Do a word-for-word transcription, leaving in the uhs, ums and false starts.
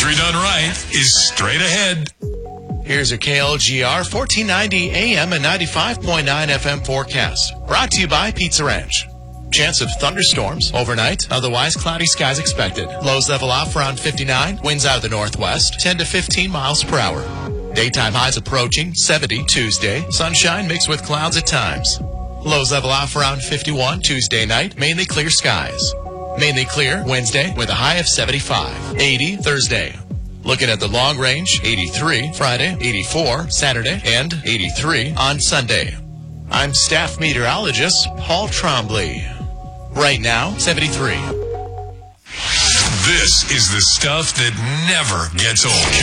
Country done right is straight ahead. Here's your K L G R fourteen ninety A M and ninety-five point nine F M forecast. Brought to you by Pizza Ranch. Chance of thunderstorms overnight. Otherwise, cloudy skies expected. Lows level off around fifty-nine. Winds out of the northwest, ten to fifteen miles per hour. Daytime highs approaching seventy Tuesday. Sunshine mixed with clouds at times. Lows level off around fifty-one Tuesday night. Mainly clear skies. Mainly clear Wednesday with a high of seventy-five. eighty Thursday. Looking at the long range, eighty-three Friday, eighty-four Saturday, and eighty-three on Sunday. I'm staff meteorologist Paul Trombley. Right now, seventy-three. This is the stuff that never gets old.